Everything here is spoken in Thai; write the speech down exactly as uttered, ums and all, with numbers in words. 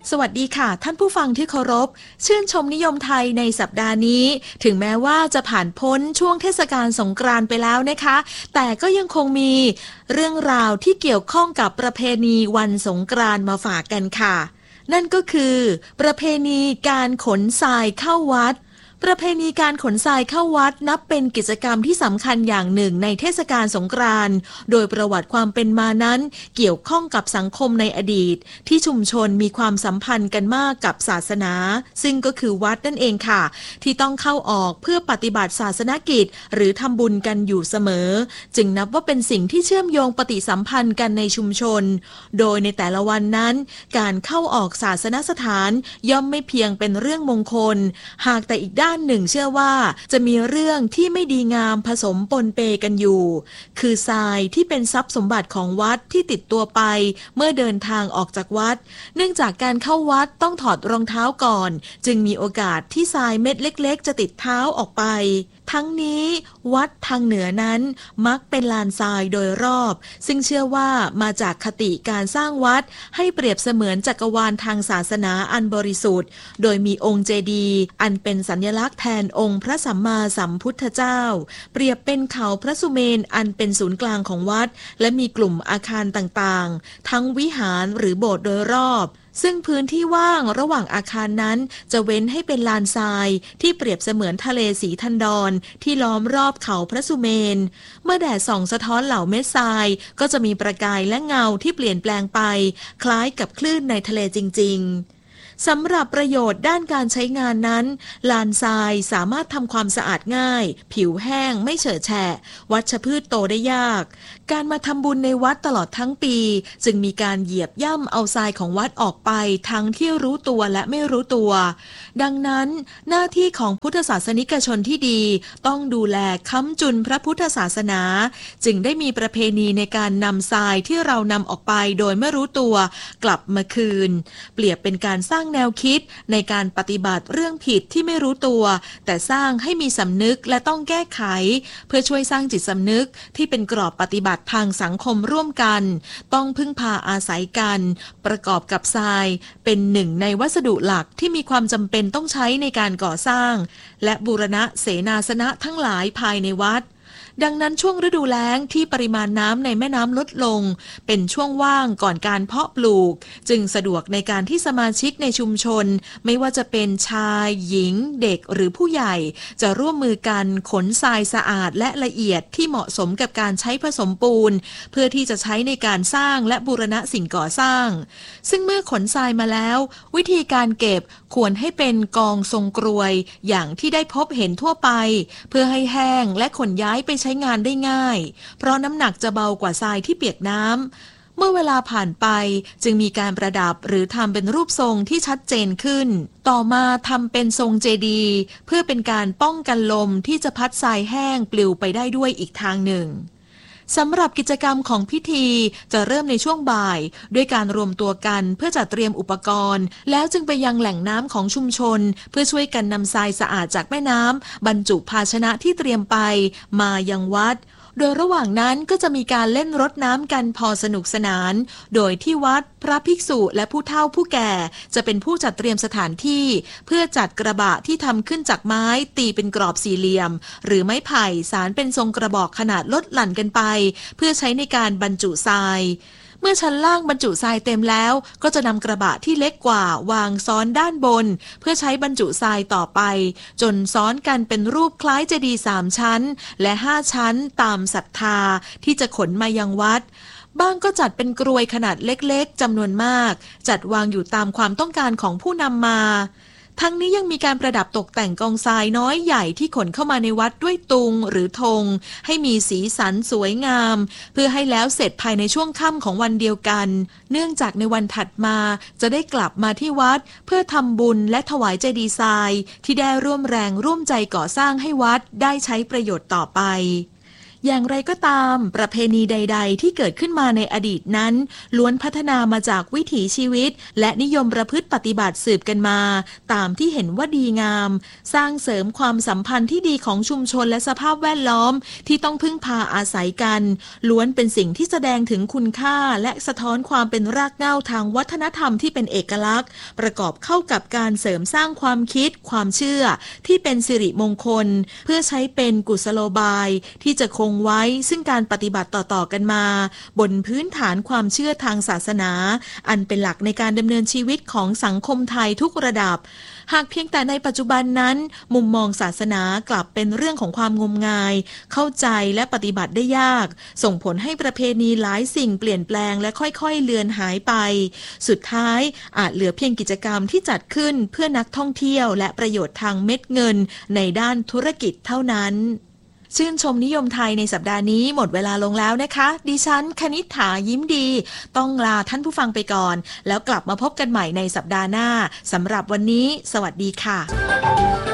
สวัสดีค่ะท่านผู้ฟังที่เคารพชื่นชมนิยมไทยในสัปดาห์นี้ถึงแม้ว่าจะผ่านพ้นช่วงเทศกาลสงกรานต์ไปแล้วนะคะแต่ก็ยังคงมีเรื่องราวที่เกี่ยวข้องกับประเพณีวันสงกรานต์มาฝากกันค่ะนั่นก็คือประเพณีการขนทรายเข้าวัดประเพณีการขนทรายเข้าวัดนับเป็นกิจกรรมที่สำคัญอย่างหนึ่งในเทศกาลสงกรานต์โดยประวัติความเป็นมานั้นเกี่ยวข้องกับสังคมในอดีตที่ชุมชนมีความสัมพันธ์กันมากกับศาสนาซึ่งก็คือวัดนั่นเองค่ะที่ต้องเข้าออกเพื่อปฏิบัติศาสนกิจหรือทำบุญกันอยู่เสมอจึงนับว่าเป็นสิ่งที่เชื่อมโยงปฏิสัมพันธ์กันในชุมชนโดยในแต่ละวันนั้นการเข้าออกศาสนสถานย่อมไม่เพียงเป็นเรื่องมงคลหากแต่อีกด้านหนึ่งเชื่อว่าจะมีเรื่องที่ไม่ดีงามผสมปนเปกันอยู่คือทรายที่เป็นทรัพย์สมบัติของวัดที่ติดตัวไปเมื่อเดินทางออกจากวัดเนื่องจากการเข้าวัดต้องถอดรองเท้าก่อนจึงมีโอกาสที่ทรายเม็ดเล็กๆจะติดเท้าออกไปทั้งนี้วัดทางเหนือนั้นมักเป็นลานทรายโดยรอบซึ่งเชื่อว่ามาจากคติการสร้างวัดให้เปรียบเสมือนจักรวาลทางศาสนาอันบริสุทธิ์โดยมีองค์เจดีย์อันเป็นสัญลักษณ์แทนองค์พระสัมมาสัมพุทธเจ้าเปรียบเป็นเขาพระสุเมนอันเป็นศูนย์กลางของวัดและมีกลุ่มอาคารต่างๆทั้งวิหารหรือโบสถ์โดยรอบซึ่งพื้นที่ว่างระหว่างอาคารนั้นจะเว้นให้เป็นลานทรายที่เปรียบเสมือนทะเลสีทันดรที่ล้อมรอบเขาพระสุเมนเมื่อแดดส่องสะท้อนเหล่าเม็ดทรายก็จะมีประกายและเงาที่เปลี่ยนแปลงไปคล้ายกับคลื่นในทะเลจริงๆสำหรับประโยชน์ด้านการใช้งานนั้นลานทรายสามารถทำความสะอาดง่ายผิวแห้งไม่เฉอะแฉะวัชพืชโตได้ยากการมาทำบุญในวัดตลอดทั้งปีจึงมีการเหยียบย่ำเอาทรายของวัดออกไปทั้งที่รู้ตัวและไม่รู้ตัวดังนั้นหน้าที่ของพุทธศาสนิกชนที่ดีต้องดูแลค้ำจุนพระพุทธศาสนาจึงได้มีประเพณีในการนำทรายที่เรานำออกไปโดยไม่รู้ตัวกลับมาคืนเปรียบเป็นการสร้างแนวคิดในการปฏิบัติเรื่องผิดที่ไม่รู้ตัวแต่สร้างให้มีสำนึกและต้องแก้ไขเพื่อช่วยสร้างจิตสำนึกที่เป็นกรอบปฏิบัติทางสังคมร่วมกันต้องพึ่งพาอาศัยกันประกอบกับทรายเป็นหนึ่งในวัสดุหลักที่มีความจำเป็นต้องใช้ในการก่อสร้างและบูรณะเสนาสนะทั้งหลายภายในวัดดังนั้นช่วงฤดูแล้งที่ปริมาณน้ำในแม่น้ำลดลงเป็นช่วงว่างก่อนการเพาะปลูกจึงสะดวกในการที่สมาชิกในชุมชนไม่ว่าจะเป็นชายหญิงเด็กหรือผู้ใหญ่จะร่วมมือกันขนทรายสะอาดและละเอียดที่เหมาะสมกับการใช้ผสมปูนเพื่อที่จะใช้ในการสร้างและบูรณะสิ่งก่อสร้างซึ่งเมื่อขนทรายมาแล้ววิธีการเก็บควรให้เป็นกองทรงกรวยอย่างที่ได้พบเห็นทั่วไปเพื่อให้แห้งและขนย้ายไปใช้งานได้ง่ายเพราะน้ำหนักจะเบากว่าทรายที่เปียกน้ำเมื่อเวลาผ่านไปจึงมีการประดับหรือทำเป็นรูปทรงที่ชัดเจนขึ้นต่อมาทำเป็นทรงเจดีย์เพื่อเป็นการป้องกันลมที่จะพัดทรายแห้งปลิวไปได้ด้วยอีกทางหนึ่งสำหรับกิจกรรมของพิธีจะเริ่มในช่วงบ่ายด้วยการรวมตัวกันเพื่อจัดเตรียมอุปกรณ์แล้วจึงไปยังแหล่งน้ำของชุมชนเพื่อช่วยกันนำทรายสะอาดจากแม่น้ำบรรจุภาชนะที่เตรียมไปมายังวัดโดยระหว่างนั้นก็จะมีการเล่นรดน้ำกันพอสนุกสนานโดยที่วัดพระภิกษุและผู้เฒ่าผู้แก่จะเป็นผู้จัดเตรียมสถานที่เพื่อจัดกระบะที่ทำขึ้นจากไม้ตีเป็นกรอบสี่เหลี่ยมหรือไม้ไผ่สารเป็นทรงกระบอกขนาดลดหลั่นกันไปเพื่อใช้ในการบรรจุทรายเมื่อชั้นล่างบรรจุทรายเต็มแล้วก็จะนำกระบะที่เล็กกว่าวางซ้อนด้านบนเพื่อใช้บรรจุทรายต่อไปจนซ้อนกันเป็นรูปคล้ายเจดีย์สามชั้นและห้าชั้นตามศรัทธาที่จะขนมายังวัดบ้างก็จัดเป็นกรวยขนาดเล็กๆจำนวนมากจัดวางอยู่ตามความต้องการของผู้นำมาทั้งนี้ยังมีการประดับตกแต่งกองทรายน้อยใหญ่ที่ขนเข้ามาในวัดด้วยตุงหรือธงให้มีสีสันสวยงามเพื่อให้แล้วเสร็จภายในช่วงค่ำของวันเดียวกันเนื่องจากในวันถัดมาจะได้กลับมาที่วัดเพื่อทำบุญและถวายเจดีย์ทรายที่ได้ร่วมแรงร่วมใจก่อสร้างให้วัดได้ใช้ประโยชน์ต่อไปอย่างไรก็ตามประเพณีใดๆที่เกิดขึ้นมาในอดีตนั้นล้วนพัฒนามาจากวิถีชีวิตและนิยมประพฤติปฏิบัติสืบกันมาตามที่เห็นว่าดีงามสร้างเสริมความสัมพันธ์ที่ดีของชุมชนและสภาพแวดล้อมที่ต้องพึ่งพาอาศัยกันล้วนเป็นสิ่งที่แสดงถึงคุณค่าและสะท้อนความเป็นรากเหง้าทางวัฒนธรรมที่เป็นเอกลักษณ์ประกอบเข้ากับการเสริมสร้างความคิดความเชื่อที่เป็นสิริมงคลเพื่อใช้เป็นกุศโลบายที่จะคงไว้ซึ่งการปฏิบัติต่อๆกันมาบนพื้นฐานความเชื่อทางศาสนาอันเป็นหลักในการดำเนินชีวิตของสังคมไทยทุกระดับหากเพียงแต่ในปัจจุบันนั้นมุมมองศาสนากลับเป็นเรื่องของความงมงายเข้าใจและปฏิบัติได้ยากส่งผลให้ประเพณีหลายสิ่งเปลี่ยนแปลงและค่อยๆเลือนหายไปสุดท้ายอาจเหลือเพียงกิจกรรมที่จัดขึ้นเพื่อนักท่องเที่ยวและประโยชน์ทางเม็ดเงินในด้านธุรกิจเท่านั้นชื่นชมนิยมไทยในสัปดาห์นี้หมดเวลาลงแล้วนะคะดิฉันคณิษฐายิ้มดีต้องลาท่านผู้ฟังไปก่อนแล้วกลับมาพบกันใหม่ในสัปดาห์หน้าสำหรับวันนี้สวัสดีค่ะ